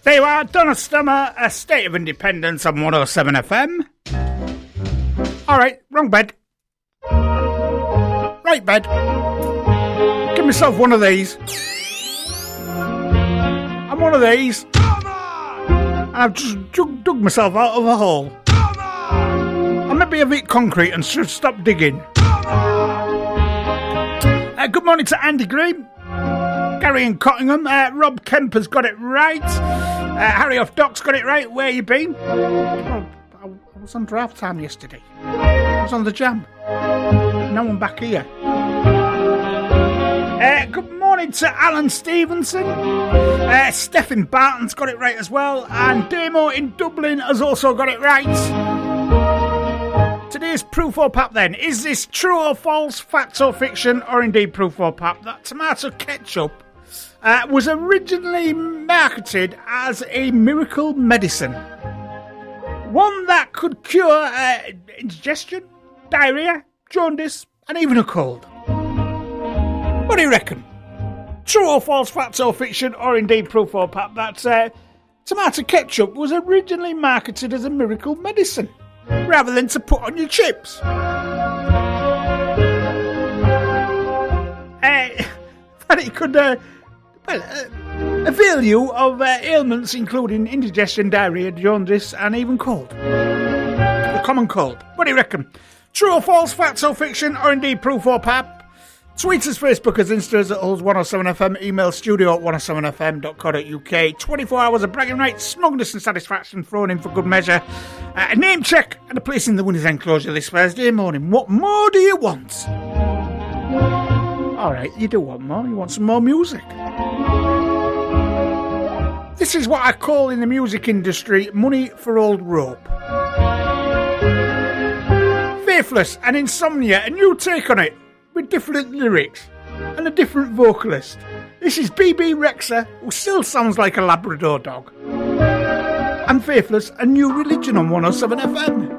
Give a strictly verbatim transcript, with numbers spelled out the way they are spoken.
There you are, Donna Stummer, A State of Independence on one oh seven F M. Alright, wrong bed. Right bed. Give myself one of these. I'm one of these. And I've just dug, dug myself out of a hole. I may be a bit concrete and should stop digging. Uh, good morning to Andy Green, Gary in Cottingham, uh, Rob Kemper's got it right, uh, Harry off Doc's got it right. Where you been? Oh, I, I was on draft time yesterday. I was on the jam. Now I'm back here. Uh, good morning to Alan Stevenson. Uh, Stephen Barton's got it right as well, and Damo in Dublin has also got it right. Today's proof or pap then. Is this true or false, fact or fiction, or indeed proof or pap? That tomato ketchup uh, was originally marketed as a miracle medicine. One that could cure uh, indigestion, diarrhea, jaundice, and even a cold. What do you reckon? True or false, fact or fiction, or indeed proof or pap? That uh, tomato ketchup was originally marketed as a miracle medicine, rather than to put on your chips. Uh, that it could uh, well, uh, avail you of uh, ailments including indigestion, diarrhea, jaundice, and even cold. The common cold. What do you reckon? True or false, fact or fiction, or indeed proof or pap? Tweet us, Facebook us, Insta us at Hulls one oh seven F M, email studio at one oh seven f m dot co dot u k. twenty-four hours of bragging rights, smugness and satisfaction thrown in for good measure. Uh, a name check and a place in the winner's enclosure this Thursday morning. What more do you want? Alright, you do want more. You want some more music. This is what I call in the music industry money for old rope. Faithless and Insomnia, a new take on it, with different lyrics and a different vocalist. This is B B Rexha, who still sounds like a Labrador dog. And Faithless, a new religion on one oh seven F M.